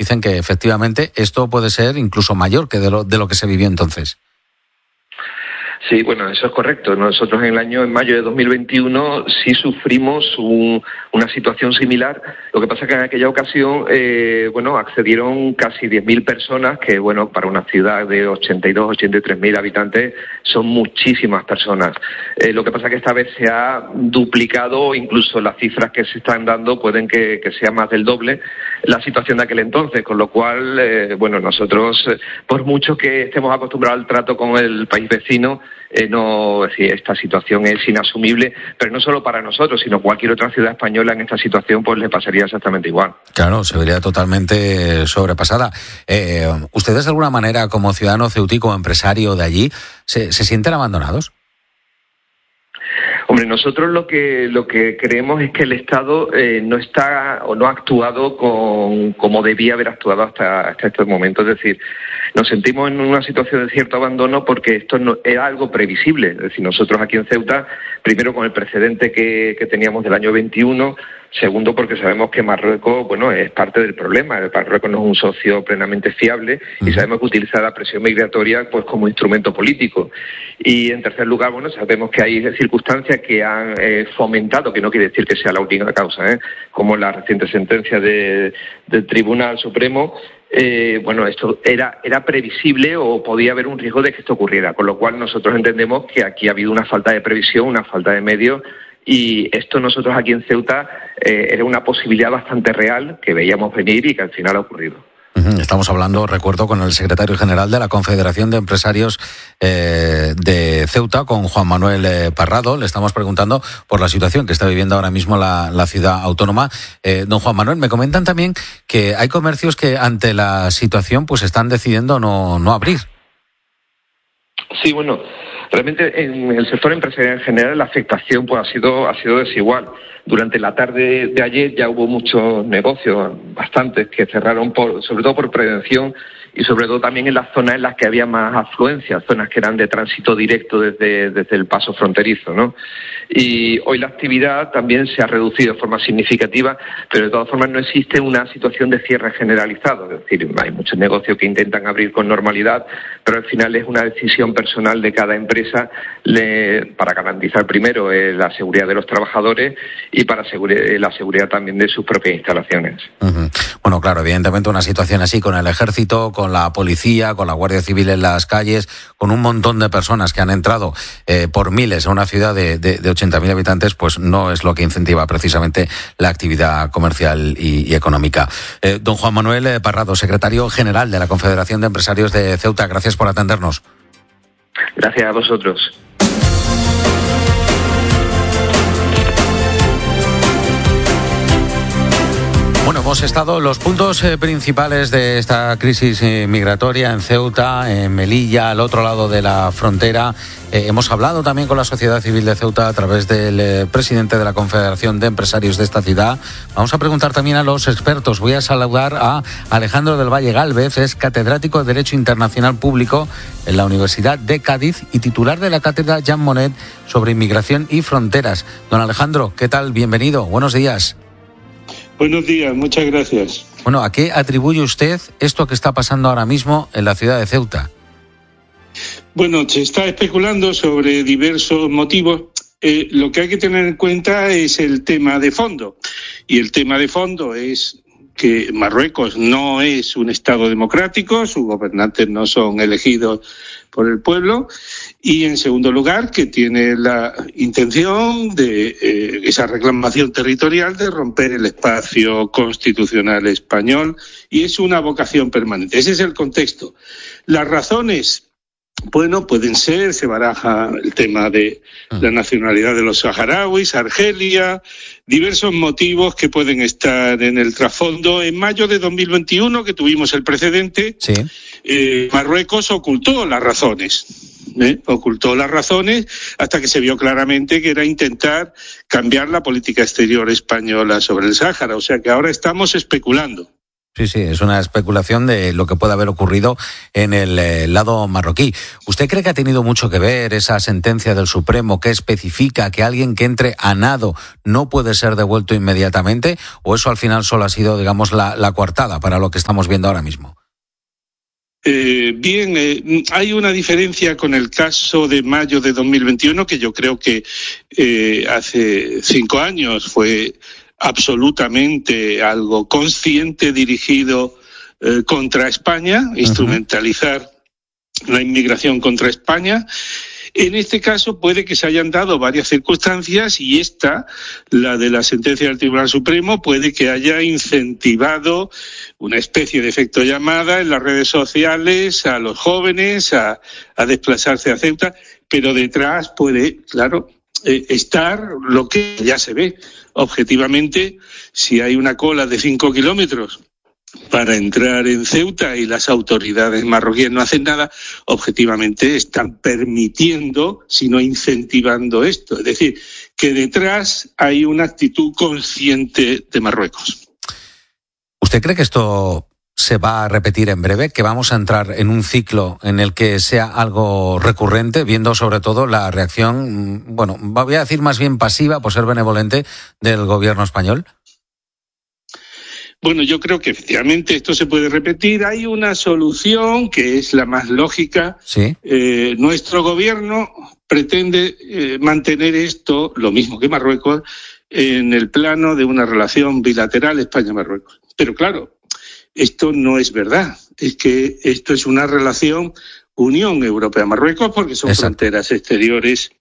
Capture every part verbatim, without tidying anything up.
dicen que efectivamente esto puede ser incluso mayor que de lo, de lo que se vivió entonces. Sí, bueno, eso es correcto. Nosotros en el año, en mayo de dos mil veintiuno, sí sufrimos un, una situación similar. Lo que pasa es que en aquella ocasión, eh, bueno, accedieron casi diez mil personas, que, bueno, para una ciudad de ochenta y dos, ochenta y tres mil habitantes, son muchísimas personas. Eh, lo que pasa es que esta vez se ha duplicado, incluso las cifras que se están dando pueden que, que sea más del doble la situación de aquel entonces, con lo cual, eh, bueno, nosotros, eh, por mucho que estemos acostumbrados al trato con el país vecino, Eh, no, es decir, esta situación es inasumible, pero no solo para nosotros, sino cualquier otra ciudad española en esta situación pues le pasaría exactamente igual. Claro, se vería totalmente sobrepasada. Eh, ¿Ustedes de alguna manera, como ciudadano ceutí, empresario de allí, se, se sienten abandonados? Hombre, nosotros lo que lo que creemos es que el Estado eh, no está o no ha actuado con, como debía haber actuado hasta, hasta este momento. Es decir, nos sentimos en una situación de cierto abandono porque esto no era algo previsible. Es decir, nosotros aquí en Ceuta, primero con el precedente que, que teníamos del año veintiuno, segundo porque sabemos que Marruecos, bueno, es parte del problema. Marruecos no es un socio plenamente fiable y sabemos que utiliza la presión migratoria pues como instrumento político. Y en tercer lugar, bueno, sabemos que hay circunstancias que han eh, fomentado, que no quiere decir que sea la única causa, ¿eh? como la reciente sentencia de, del Tribunal Supremo. Eh, bueno, esto era, era previsible o podía haber un riesgo de que esto ocurriera, con lo cual nosotros entendemos que aquí ha habido una falta de previsión, una falta de medios, y esto nosotros aquí en Ceuta eh, era una posibilidad bastante real que veíamos venir y que al final ha ocurrido. Estamos hablando, recuerdo, con el secretario general de la Confederación de Empresarios eh, de Ceuta, con Juan Manuel eh, Parrado. Le estamos preguntando por la situación que está viviendo ahora mismo la, la ciudad autónoma. Eh, don Juan Manuel, me comentan también que hay comercios que ante la situación pues están decidiendo no, no abrir. Sí, bueno, realmente en el sector empresarial en general la afectación pues ha sido ha sido desigual. Durante la tarde de ayer ya hubo muchos negocios, bastantes, que cerraron por, sobre todo por prevención y sobre todo también en las zonas en las que había más afluencia, zonas que eran de tránsito directo desde, desde el paso fronterizo, ¿no? Y hoy la actividad también se ha reducido de forma significativa, pero de todas formas no existe una situación de cierre generalizado. Es decir, hay muchos negocios que intentan abrir con normalidad, pero al final es una decisión personal de cada empresa le, para garantizar primero eh, la seguridad de los trabajadores y para asegure, la seguridad también de sus propias instalaciones. Uh-huh. Bueno, claro, evidentemente una situación así con el ejército, con la policía, con la Guardia Civil en las calles, con un montón de personas que han entrado eh, por miles a una ciudad de, de, de ochenta mil habitantes, pues no es lo que incentiva precisamente la actividad comercial y, y económica. Eh, don Juan Manuel eh, Parrado, secretario general de la Confederación de Empresarios de Ceuta, gracias por atendernos. Gracias a vosotros. Bueno, hemos estado los puntos eh, principales de esta crisis eh, migratoria en Ceuta, en Melilla, al otro lado de la frontera. Eh, hemos hablado también con la sociedad civil de Ceuta a través del eh, presidente de la Confederación de Empresarios de esta ciudad. Vamos a preguntar también a los expertos. Voy a saludar a Alejandro del Valle Gálvez, es catedrático de Derecho Internacional Público en la Universidad de Cádiz y titular de la cátedra Jean Monnet sobre inmigración y fronteras. Don Alejandro, ¿qué tal? Bienvenido. Buenos días. Buenos días, muchas gracias. Bueno, ¿a qué atribuye usted esto que está pasando ahora mismo en la ciudad de Ceuta? Bueno, se está especulando sobre diversos motivos. Eh, lo que hay que tener en cuenta es el tema de fondo. Y el tema de fondo es que Marruecos no es un Estado democrático, sus gobernantes no son elegidos por el pueblo, y en segundo lugar que tiene la intención de eh, esa reclamación territorial de romper el espacio constitucional español, y es una vocación permanente. Ese es el contexto. Las razones, bueno, pueden ser, se baraja el tema de la nacionalidad de los saharauis, Argelia, diversos motivos que pueden estar en el trasfondo. En mayo de dos mil veintiuno, que tuvimos el precedente, sí. eh, Marruecos ocultó las razones. ¿eh? Ocultó las razones hasta que se vio claramente que era intentar cambiar la política exterior española sobre el Sáhara. O sea que ahora estamos especulando. Sí, sí, es una especulación de lo que puede haber ocurrido en el eh, lado marroquí. ¿Usted cree que ha tenido mucho que ver esa sentencia del Supremo que especifica que alguien que entre a nado no puede ser devuelto inmediatamente? ¿O eso al final solo ha sido, digamos, la, la coartada para lo que estamos viendo ahora mismo? Eh, bien, eh, hay una diferencia con el caso de mayo de dos mil veintiuno que yo creo que eh, hace cinco años fue absolutamente algo consciente dirigido eh, contra España, uh-huh. instrumentalizar la inmigración contra España. En este caso puede que se hayan dado varias circunstancias y esta, la de la sentencia del Tribunal Supremo, puede que haya incentivado una especie de efecto llamada en las redes sociales a los jóvenes a, a desplazarse a Ceuta, pero detrás puede, claro, eh, estar lo que ya se ve. Objetivamente, si hay una cola de cinco kilómetros para entrar en Ceuta y las autoridades marroquíes no hacen nada, objetivamente están permitiendo, sino incentivando esto. Es decir, que detrás hay una actitud consciente de Marruecos. ¿Usted cree que esto se va a repetir en breve, que vamos a entrar en un ciclo en el que sea algo recurrente, viendo sobre todo la reacción, bueno, voy a decir más bien pasiva, por ser benevolente, del gobierno español? Bueno, yo creo que efectivamente esto se puede repetir. Hay una solución que es la más lógica. Sí. Eh, nuestro gobierno pretende eh, mantener esto, lo mismo que Marruecos, en el plano de una relación bilateral España-Marruecos. Pero claro, esto no es verdad. Es que esto es una relación Unión Europea-Marruecos porque son Exacto. fronteras exteriores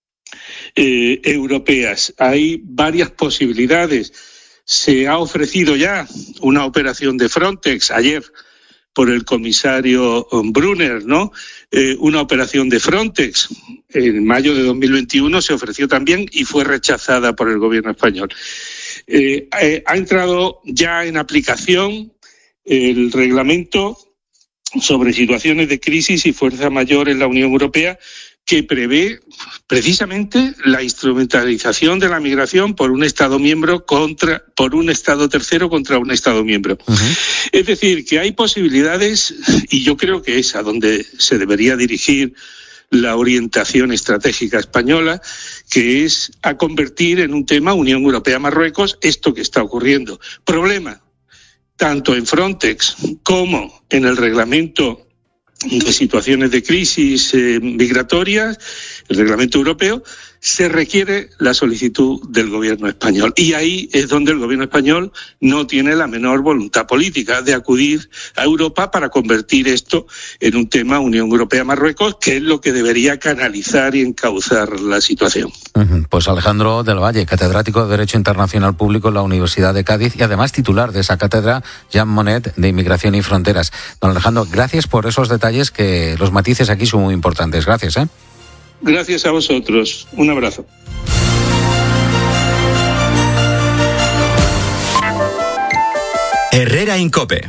eh, europeas. Hay varias posibilidades. Se ha ofrecido ya una operación de Frontex ayer por el comisario Brunner, ¿no? Eh, una operación de Frontex en mayo de dos mil veintiuno se ofreció también y fue rechazada por el gobierno español. Eh, eh, ha entrado ya en aplicación el reglamento sobre situaciones de crisis y fuerza mayor en la Unión Europea, que prevé precisamente la instrumentalización de la migración por un Estado miembro contra, por un Estado tercero contra un Estado miembro. Uh-huh. Es decir, que hay posibilidades, y yo creo que es a donde se debería dirigir la orientación estratégica española, que es a convertir en un tema Unión Europea-Marruecos esto que está ocurriendo. Problema, tanto en Frontex como en el reglamento de situaciones de crisis eh, migratorias, el reglamento europeo, se requiere la solicitud del gobierno español. Y ahí es donde el gobierno español no tiene la menor voluntad política de acudir a Europa para convertir esto en un tema Unión Europea-Marruecos, que es lo que debería canalizar y encauzar la situación. Pues Alejandro del Valle, catedrático de Derecho Internacional Público en la Universidad de Cádiz y además titular de esa cátedra Jean Monnet de Inmigración y Fronteras. Don Alejandro, gracias por esos detalles, que los matices aquí son muy importantes. Gracias, ¿eh? Gracias a vosotros. Un abrazo. Herrera en COPE.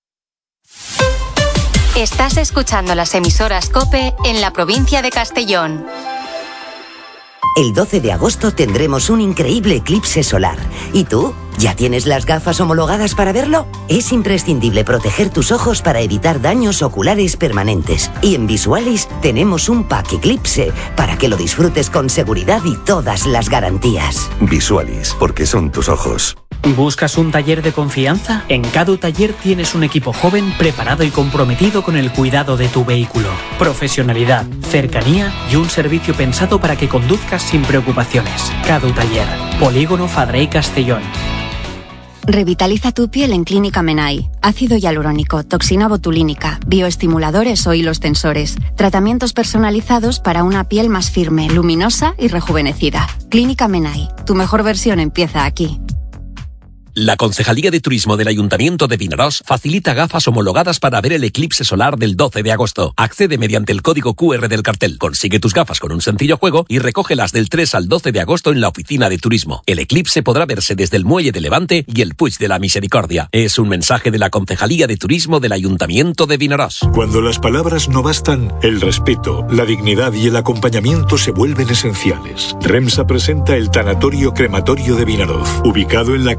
Estás escuchando las emisoras COPE en la provincia de Castellón. El doce de agosto tendremos un increíble eclipse solar. ¿Y tú? ¿Ya tienes las gafas homologadas para verlo? Es imprescindible proteger tus ojos para evitar daños oculares permanentes. Y en Visualis tenemos un pack eclipse para que lo disfrutes con seguridad y todas las garantías. Visualis, porque son tus ojos. ¿Buscas un taller de confianza? En Cadu Taller tienes un equipo joven, preparado y comprometido con el cuidado de tu vehículo. Profesionalidad, cercanía y un servicio pensado para que conduzcas sin preocupaciones. Cadu Taller, Polígono Fadrey Castellón. Revitaliza tu piel en Clínica Menai. Ácido hialurónico, toxina botulínica, bioestimuladores o hilos tensores. Tratamientos personalizados para una piel más firme, luminosa y rejuvenecida. Clínica Menai. Tu mejor versión empieza aquí. La Concejalía de Turismo del Ayuntamiento de Vinaròs facilita gafas homologadas para ver el eclipse solar del doce de agosto. Accede mediante el código cu erre del cartel. Consigue tus gafas con un sencillo juego y recógelas del tres al doce de agosto en la oficina de turismo. El eclipse podrá verse desde el Muelle de Levante y el Puig de la Misericordia. Es un mensaje de la Concejalía de Turismo del Ayuntamiento de Vinaròs. Cuando las palabras no bastan, el respeto, la dignidad y el acompañamiento se vuelven esenciales. REMSA presenta el Tanatorio Crematorio de Vinaròs, ubicado en la calle de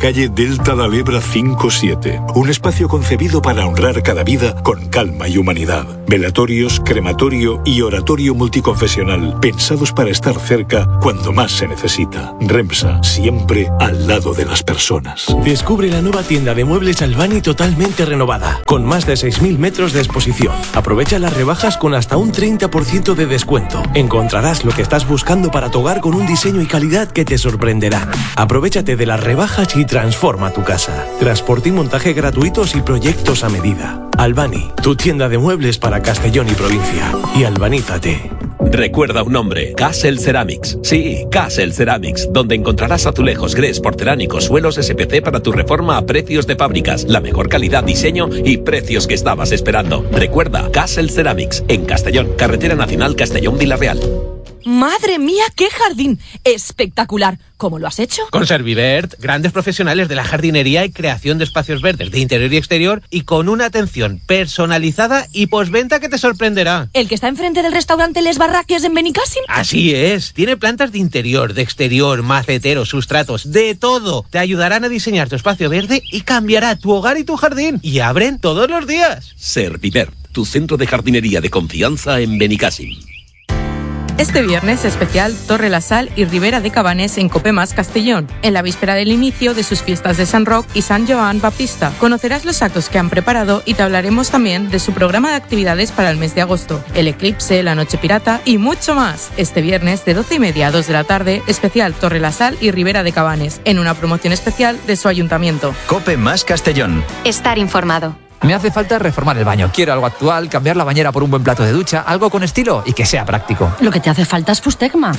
Delta de l'Ebre cinco siete. Un espacio concebido para honrar cada vida con calma y humanidad. Velatorios, crematorio y oratorio multiconfesional, pensados para estar cerca cuando más se necesita. Remsa, siempre al lado de las personas. Descubre la nueva tienda de muebles Albani totalmente renovada, con más de seis mil metros de exposición. Aprovecha las rebajas con hasta un treinta por ciento de descuento. Encontrarás lo que estás buscando para tu hogar con un diseño y calidad que te sorprenderán. Aprovechate de las rebajas y transforma tu casa. Transporte y montaje gratuitos y proyectos a medida. Albani, tu tienda de muebles para Castellón y provincia. Y albanízate. Recuerda un nombre, Castle Ceramics. Sí, Castle Ceramics, donde encontrarás azulejos, grés, porcelánicos, suelos S P C para tu reforma a precios de fábricas, la mejor calidad, diseño y precios que estabas esperando. Recuerda, Castle Ceramics, en Castellón, Carretera Nacional Castellón-Villarreal. ¡Madre mía, qué jardín! ¡Espectacular! ¿Cómo lo has hecho? Con Servivert, grandes profesionales de la jardinería y creación de espacios verdes de interior y exterior, y con una atención personalizada y postventa que te sorprenderá. ¿El que está enfrente del restaurante Les Barraques en Benicàssim? Así es. Tiene plantas de interior, de exterior, maceteros, sustratos, de todo. Te ayudarán a diseñar tu espacio verde y cambiará tu hogar y tu jardín. Y abren todos los días. Servivert, tu centro de jardinería de confianza en Benicàssim. Este viernes especial Torre la Sal y Ribera de Cabanes en Copemas Castellón, en la víspera del inicio de sus fiestas de San Roc y San Joan Baptista. Conocerás los actos que han preparado y te hablaremos también de su programa de actividades para el mes de agosto, el eclipse, la noche pirata y mucho más. Este viernes de doce y media a dos de la tarde, especial Torre la Sal y Ribera de Cabanes, en una promoción especial de su ayuntamiento. Cope más Castellón. Estar informado. Me hace falta reformar el baño. Quiero algo actual, cambiar la bañera por un buen plato de ducha, algo con estilo y que sea práctico. Lo que te hace falta es Fustegma.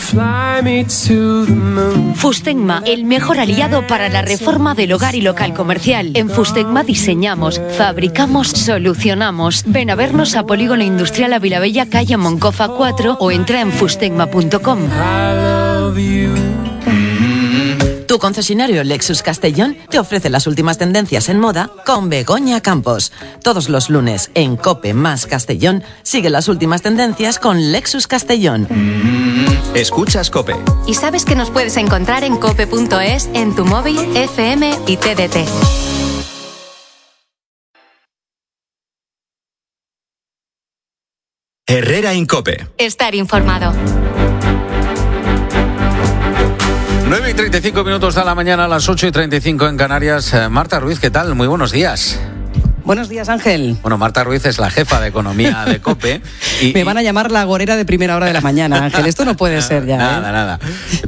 Fustegma, el mejor aliado para la reforma del hogar y local comercial. En Fustegma diseñamos, fabricamos, solucionamos. Ven a vernos a Polígono Industrial Avilabella, calle Moncofa cuatro, o entra en fustegma punto com. Tu concesionario Lexus Castellón te ofrece las últimas tendencias en moda con Begoña Campos. Todos los lunes en Cope más Castellón sigue las últimas tendencias con Lexus Castellón. Escuchas Cope. Y sabes que nos puedes encontrar en cope punto es, en tu móvil, F M y T D T. Herrera Incope. Estar informado. nueve y treinta y cinco minutos de la mañana, a las ocho y treinta y cinco en Canarias. Eh, Marta Ruiz, ¿qué tal? Muy buenos días. Buenos días, Ángel. Bueno, Marta Ruiz es la jefa de economía de COPE. Y, Me van a llamar la agorera de primera hora de la mañana, Ángel. Esto no puede ser ya. Nada, ¿eh? nada.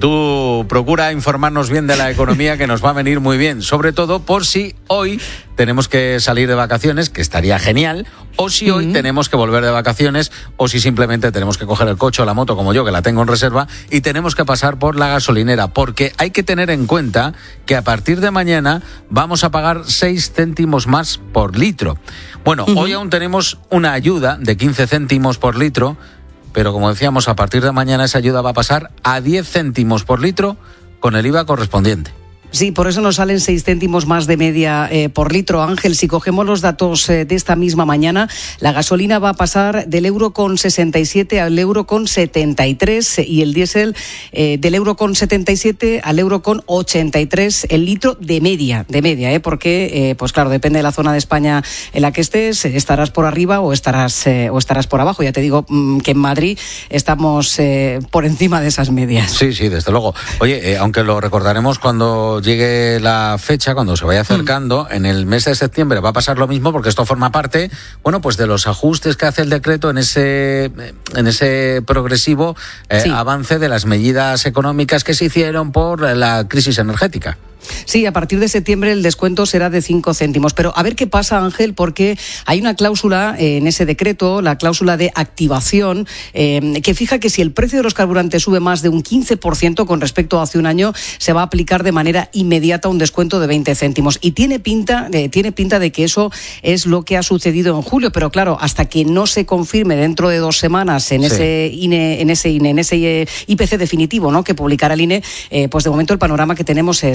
Tú procura informarnos bien de la economía, que nos va a venir muy bien. Sobre todo por si hoy tenemos que salir de vacaciones, que estaría genial, o si hoy mm. tenemos que volver de vacaciones, o si simplemente tenemos que coger el coche o la moto, como yo, que la tengo en reserva, y tenemos que pasar por la gasolinera, porque hay que tener en cuenta que a partir de mañana vamos a pagar seis céntimos más por litro. Bueno, uh-huh. hoy aún tenemos una ayuda de quince céntimos por litro, pero como decíamos, a partir de mañana esa ayuda va a pasar a diez céntimos por litro con el I V A correspondiente. Sí, por eso nos salen seis céntimos más de media eh, por litro. Ángel, si cogemos los datos eh, de esta misma mañana, la gasolina va a pasar del euro con sesenta y siete al euro con setenta y tres y el diésel eh, del euro con setenta y siete al euro con ochenta y tres el litro de media, de media, ¿eh? Porque, eh, pues claro, depende de la zona de España en la que estés, estarás por arriba o estarás eh, o estarás por abajo. Ya te digo mmm, que en Madrid estamos eh, por encima de esas medias. Sí, sí, desde luego. Oye, eh, aunque lo recordaremos cuando llegue la fecha, cuando se vaya acercando, mm. en el mes de septiembre va a pasar lo mismo, porque esto forma parte, bueno, pues de los ajustes que hace el decreto en ese en ese progresivo eh, sí. avance de las medidas económicas que se hicieron por la crisis energética. Sí, a partir de septiembre el descuento será de cinco céntimos. Pero a ver qué pasa, Ángel, porque hay una cláusula eh, en ese decreto, la cláusula de activación, eh, que fija que si el precio de los carburantes sube más de un quince por ciento con respecto a hace un año, se va a aplicar de manera inmediata un descuento de veinte céntimos. Y tiene pinta, eh, tiene pinta de que eso es lo que ha sucedido en julio. Pero claro, hasta que no se confirme dentro de dos semanas en sí. ese INE, en ese INE, en ese I P C definitivo, ¿no?, que publicará el INE, eh, pues de momento el panorama que tenemos es... Eh,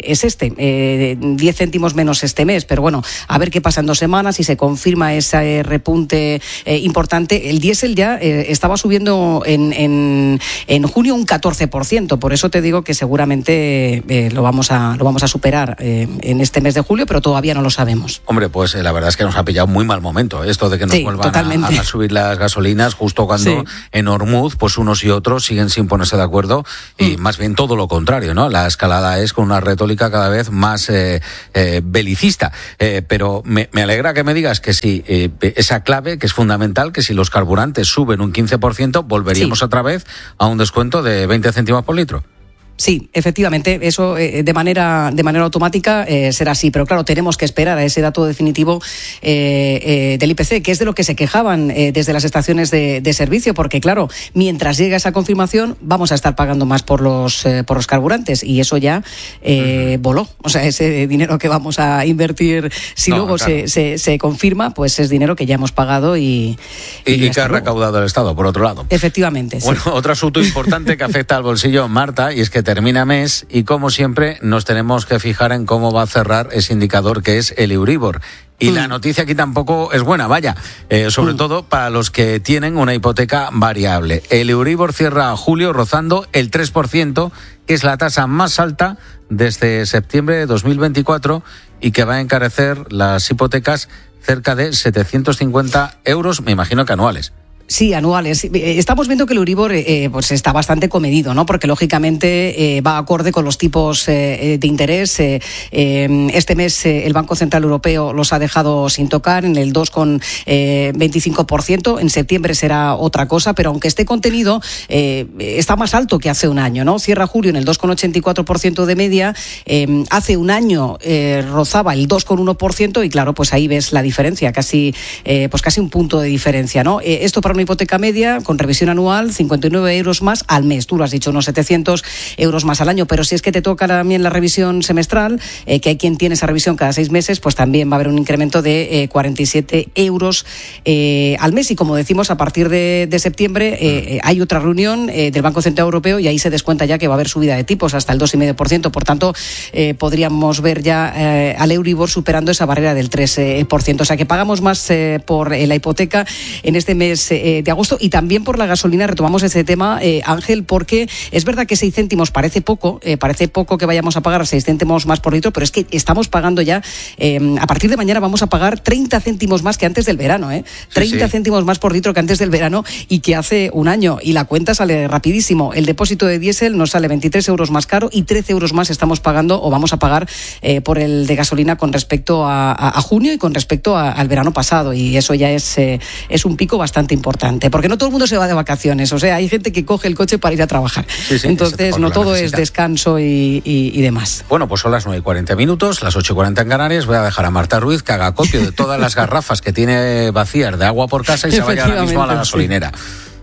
es este, eh, diez céntimos menos este mes, pero bueno, a ver qué pasa en dos semanas, si se confirma ese repunte eh, importante. El diésel ya eh, estaba subiendo en, en, en junio un catorce por ciento, por eso te digo que seguramente eh, lo, vamos a, lo vamos a superar eh, en este mes de julio, pero todavía no lo sabemos. Hombre, pues eh, la verdad es que nos ha pillado muy mal momento esto de que nos sí, vuelvan a, a subir las gasolinas justo cuando sí. en Hormuz pues unos y otros siguen sin ponerse de acuerdo y mm. más bien todo lo contrario, ¿no? La escalada es con una retórica cada vez más eh, eh, belicista, eh, pero me, me alegra que me digas que sí, eh, esa clave que es fundamental, que si los carburantes suben un quince por ciento volveríamos sí. otra vez a un descuento de veinte céntimos por litro. Sí, efectivamente, eso eh, de manera de manera automática eh, será así, pero claro, tenemos que esperar a ese dato definitivo eh, eh, del I P C, que es de lo que se quejaban eh, desde las estaciones de, de servicio, porque claro, mientras llega esa confirmación vamos a estar pagando más por los eh, por los carburantes y eso ya eh, uh-huh. voló, o sea, ese dinero que vamos a invertir si no, luego claro. se, se, se confirma, pues es dinero que ya hemos pagado y y, y, y que ha recaudado el Estado, por otro lado. Efectivamente. Bueno, sí. otro asunto importante que afecta al bolsillo, Marta, y es que termina mes y como siempre nos tenemos que fijar en cómo va a cerrar ese indicador que es el Euribor. Y mm. la noticia aquí tampoco es buena, vaya, eh, sobre mm. todo para los que tienen una hipoteca variable. El Euribor cierra a julio rozando el tres por ciento, que es la tasa más alta desde septiembre de dos mil veinticuatro y que va a encarecer las hipotecas cerca de setecientos cincuenta euros, me imagino que anuales. Sí, anuales. Estamos viendo que el Euribor eh, pues está bastante comedido, ¿no? Porque lógicamente eh, va acorde con los tipos eh, de interés. Eh, eh, este mes eh, el Banco Central Europeo los ha dejado sin tocar en el dos coma veinticinco por ciento. En septiembre será otra cosa, pero aunque esté contenido, eh, está más alto que hace un año, ¿no? Cierra julio en el dos coma ochenta y cuatro por ciento de media. Eh, hace un año eh, rozaba el dos coma uno por ciento y claro, pues ahí ves la diferencia, casi, eh, pues casi un punto de diferencia, ¿no? Eh, esto para una hipoteca media con revisión anual, cincuenta y nueve euros más al mes. Tú lo has dicho, unos setecientos euros más al año, pero si es que te toca también la revisión semestral, eh, que hay quien tiene esa revisión cada seis meses, pues también va a haber un incremento de eh, cuarenta y siete euros eh, al mes. Y como decimos, a partir de, de septiembre eh, hay otra reunión eh, del Banco Central Europeo y ahí se descuenta ya que va a haber subida de tipos hasta el dos coma cinco por ciento. Por tanto, eh, podríamos ver ya eh, al Euribor superando esa barrera del tres por ciento. O sea que pagamos más eh, por eh, la hipoteca en este mes eh, de agosto y también por la gasolina. Retomamos ese tema, eh, Ángel, porque es verdad que seis céntimos parece poco, eh, parece poco que vayamos a pagar seis céntimos más por litro, pero es que estamos pagando ya, eh, a partir de mañana vamos a pagar treinta céntimos más que antes del verano, ¿eh? treinta sí, sí. céntimos más por litro que antes del verano y que hace un año, y la cuenta sale rapidísimo. El depósito de diésel nos sale veintitrés euros más caro y trece euros más estamos pagando o vamos a pagar eh, por el de gasolina con respecto a, a, a junio y con respecto a, al verano pasado, y eso ya es, eh, es un pico bastante importante. Porque no todo el mundo se va de vacaciones, o sea, hay gente que coge el coche para ir a trabajar. Sí, sí, entonces, no todo es descanso y, y, y demás. Bueno, pues son las nueve y cuarenta minutos, las ocho y cuarenta en Canarias. Voy a dejar a Marta Ruiz que haga copio de todas las garrafas que tiene vacías de agua por casa y se vaya ahora mismo a la gasolinera.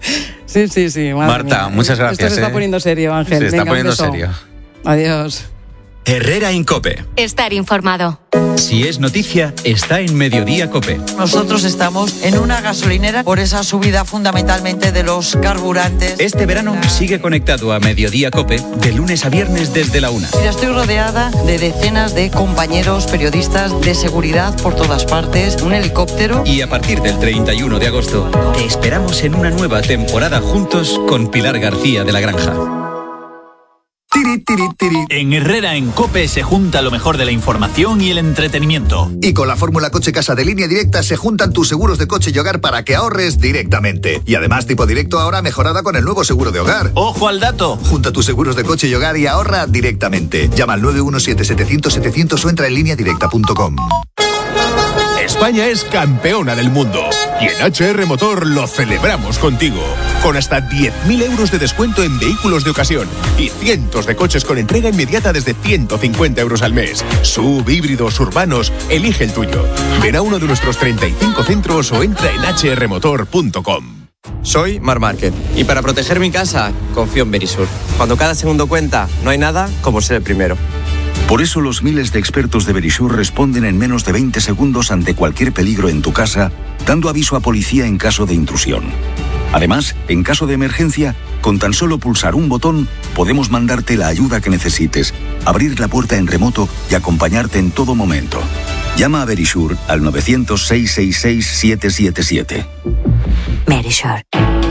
Sí, sí, sí. Marta, mía. muchas gracias. Esto se está ¿eh? poniendo serio, Ángel. Se está Venga, poniendo serio. Adiós. Herrera Incope. Estar informado. Si es noticia, está en Mediodía Cope. Nosotros estamos en una gasolinera por esa subida fundamentalmente de los carburantes. Este verano sigue conectado a Mediodía Cope de lunes a viernes desde la una. Mira, estoy rodeada de decenas de compañeros periodistas de seguridad por todas partes, un helicóptero. Y a partir del treinta y uno de agosto te esperamos en una nueva temporada juntos con Pilar García de la Granja. Tiri, tiri, tiri. En Herrera en COPE se junta lo mejor de la información y el entretenimiento. Y con la fórmula Coche Casa de Línea Directa se juntan tus seguros de coche y hogar para que ahorres directamente. Y además Tipo Directo ahora mejorada con el nuevo seguro de hogar. ¡Ojo al dato! Junta tus seguros de coche y hogar y ahorra directamente. Llama al nueve uno siete, setecientos, setecientos o entra en línea directa punto com. España es campeona del mundo y en H R Motor lo celebramos contigo, con hasta diez mil euros de descuento en vehículos de ocasión y cientos de coches con entrega inmediata desde ciento cincuenta euros al mes. Sub, híbridos, urbanos, elige el tuyo. Ven a uno de nuestros treinta y cinco centros o entra en h r motor punto com. Soy Mar Márquez y para proteger mi casa confío en Verisur. Cuando cada segundo cuenta, no hay nada como ser el primero. Por eso los miles de expertos de Verisur responden en menos de veinte segundos ante cualquier peligro en tu casa, dando aviso a policía en caso de intrusión. Además, en caso de emergencia, con tan solo pulsar un botón, podemos mandarte la ayuda que necesites, abrir la puerta en remoto y acompañarte en todo momento. Llama a Verisure al nueve cero cero, seis seis seis, siete siete siete. Verisure.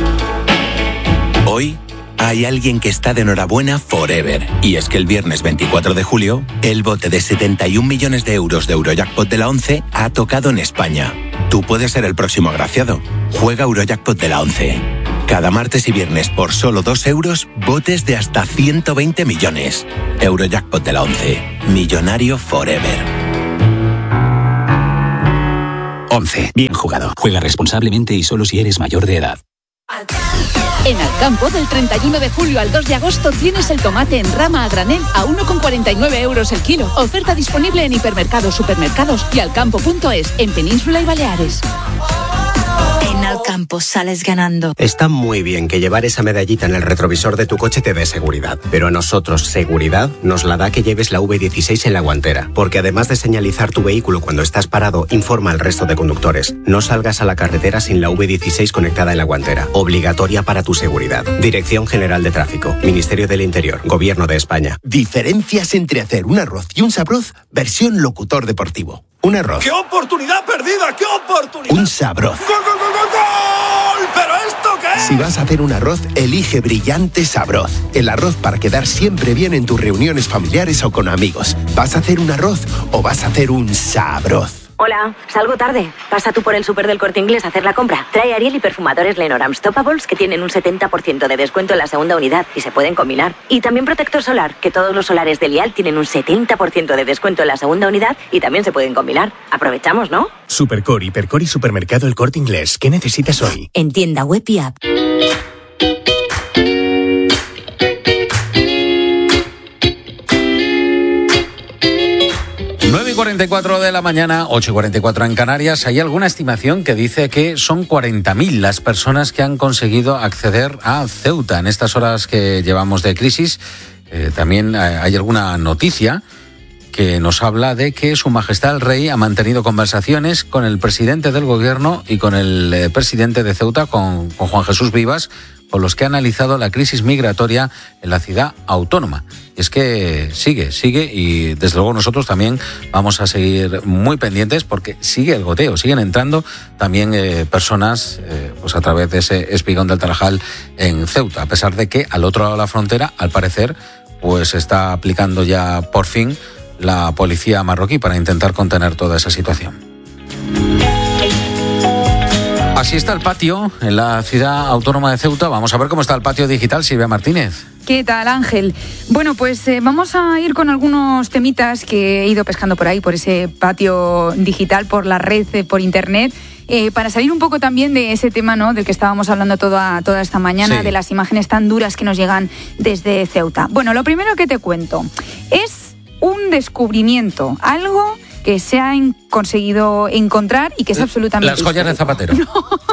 Hoy hay alguien que está de enhorabuena forever. Y es que el viernes veinticuatro de julio, el bote de setenta y un millones de euros de Eurojackpot de la ONCE ha tocado en España. Tú puedes ser el próximo agraciado. Juega Eurojackpot de la ONCE. Cada martes y viernes por solo dos euros, botes de hasta ciento veinte millones. Eurojackpot de la ONCE. Millonario forever. ONCE. Bien jugado. Juega responsablemente y solo si eres mayor de edad. En Alcampo, del treinta y uno de julio al dos de agosto, tienes el tomate en rama a granel a uno con cuarenta y nueve euros el kilo. Oferta disponible en hipermercados, supermercados y alcampo punto es, en Península y Baleares. En Alcampo sales ganando. Está muy bien que llevar esa medallita en el retrovisor de tu coche te dé seguridad, pero a nosotros seguridad nos la da que lleves la V dieciséis en la guantera, porque además de señalizar tu vehículo cuando estás parado, informa al resto de conductores. No salgas a la carretera sin la V dieciséis conectada en la guantera, obligatoria para tu seguridad. Dirección General de Tráfico, Ministerio del Interior, Gobierno de España. Diferencias entre hacer un arroz y un sabroz, versión locutor deportivo. Un arroz. ¡Qué oportunidad perdida! ¡Qué oportunidad! Un sabroz. ¡Gol, gol, gol, gol, gol! ¿Pero esto qué es? Si vas a hacer un arroz, elige Brillante Sabroz. El arroz para quedar siempre bien en tus reuniones familiares o con amigos. ¿Vas a hacer un arroz o vas a hacer un sabroz? Hola, salgo tarde. Pasa tú por el súper del Corte Inglés a hacer la compra. Trae Ariel y perfumadores Lenormand Stoppables que tienen un setenta por ciento de descuento en la segunda unidad y se pueden combinar. Y también protector solar, que todos los solares de Lial tienen un setenta por ciento de descuento en la segunda unidad y también se pueden combinar. Aprovechamos, ¿no? Supercore, Hipercore y Supermercado El Corte Inglés. ¿Qué necesitas hoy? En tienda web y app. nueve y cuarenta y cuatro de la mañana, ocho y cuarenta y cuatro en Canarias. Hay alguna estimación que dice que son cuarenta mil las personas que han conseguido acceder a Ceuta en estas horas que llevamos de crisis. Eh, también hay alguna noticia que nos habla de que Su Majestad el Rey ha mantenido conversaciones con el presidente del gobierno y con el eh, presidente de Ceuta, con, con Juan Jesús Vivas, con los que ha analizado la crisis migratoria en la ciudad autónoma. Y es que sigue, sigue y desde luego nosotros también vamos a seguir muy pendientes porque sigue el goteo, siguen entrando también eh, personas eh, pues a través de ese espigón del Tarajal en Ceuta, a pesar de que al otro lado de la frontera, al parecer, pues está aplicando ya por fin la policía marroquí para intentar contener toda esa situación. Así está el patio en la ciudad autónoma de Ceuta. Vamos a ver cómo está el patio digital, Silvia Martínez. ¿Qué tal, Ángel? Bueno, pues eh, vamos a ir con algunos temitas que he ido pescando por ahí, por ese patio digital, por la red, eh, por internet. Eh, para salir un poco también de ese tema, ¿no?, del que estábamos hablando toda, toda esta mañana, sí, de las imágenes tan duras que nos llegan desde Ceuta. Bueno, lo primero que te cuento es un descubrimiento, algo que se ha en- conseguido encontrar y que es absolutamente... Las joyas de Zapatero. No.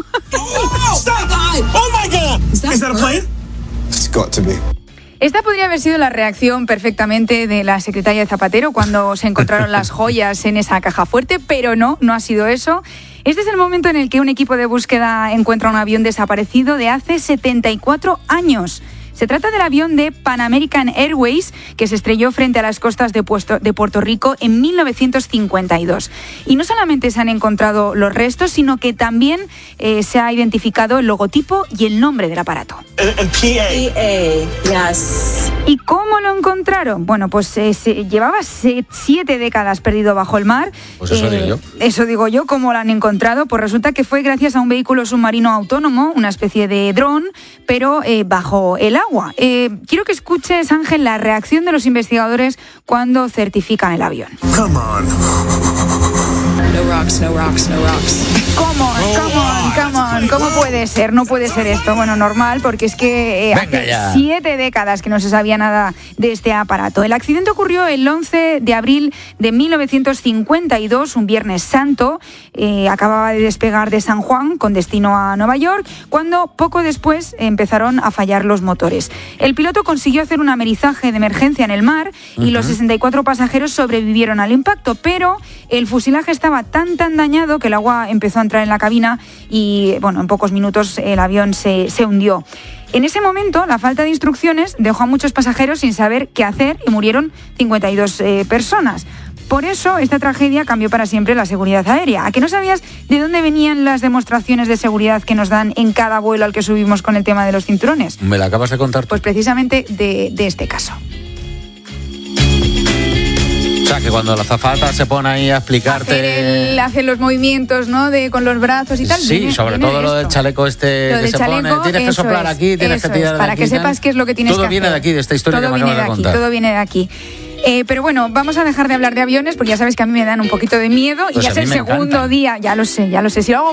Oh my God! Is that a plane? It's got to be. Esta podría haber sido la reacción perfectamente de la secretaria de Zapatero cuando se encontraron las joyas en esa caja fuerte, pero no, no ha sido eso. Este es el momento en el que un equipo de búsqueda encuentra un avión desaparecido de hace setenta y cuatro años. Se trata del avión de Pan American Airways que se estrelló frente a las costas de, Puesto, de Puerto Rico en mil novecientos cincuenta y dos. Y no solamente se han encontrado los restos, sino que también eh, se ha identificado el logotipo y el nombre del aparato. El, el P A. P A, yes. ¿Y cómo lo encontraron? Bueno, pues eh, se, llevaba se, siete décadas perdido bajo el mar. Pues eso eh, digo yo. Eso digo yo, ¿cómo lo han encontrado? Pues resulta que fue gracias a un vehículo submarino autónomo, una especie de dron, pero eh, bajo el agua. Agua. Eh, quiero que escuches, Ángel, la reacción de los investigadores cuando certifican el avión. Come on. No rocks, no rocks, no rocks. Come on, come on, come on. ¿Cómo puede ser? No puede ser esto. Bueno, normal, porque es que eh, hace ya. siete décadas que no se sabía nada de este aparato. El accidente ocurrió el once de abril de mil novecientos cincuenta y dos, un viernes santo. Eh, acababa de despegar de San Juan con destino a Nueva York, cuando poco después empezaron a fallar los motores. El piloto consiguió hacer un amerizaje de emergencia en el mar y uh-huh. los sesenta y cuatro pasajeros sobrevivieron al impacto, pero el fuselaje estaba tan tan dañado que el agua empezó a entrar en la cabina y bueno, en pocos minutos el avión se, se hundió. En ese momento, la falta de instrucciones dejó a muchos pasajeros sin saber qué hacer y murieron cincuenta y dos eh, personas. Por eso, esta tragedia cambió para siempre la seguridad aérea. ¿A que no sabías de dónde venían las demostraciones de seguridad que nos dan en cada vuelo al que subimos con el tema de los cinturones? Me la acabas de contar tú. Pues precisamente de, de este caso. O sea, que cuando la azafata se pone ahí a explicarte... Hacer, el, hacer los movimientos, ¿no? De, con los brazos y tal. Sí, viene, sobre viene todo lo del chaleco este lo que del se chaleco, pone. Tienes que soplar es, aquí, tienes que tirar es, de para aquí. que sepas qué es lo que tienes todo que hacer. Todo viene de aquí, de esta historia todo que me viene acabas de de aquí, contar. Todo viene de aquí. Eh, pero bueno, vamos a dejar de hablar de aviones porque ya sabes que a mí me dan un poquito de miedo Pues y ya es el segundo encantan. día, ya lo sé, ya lo sé. Si lo hago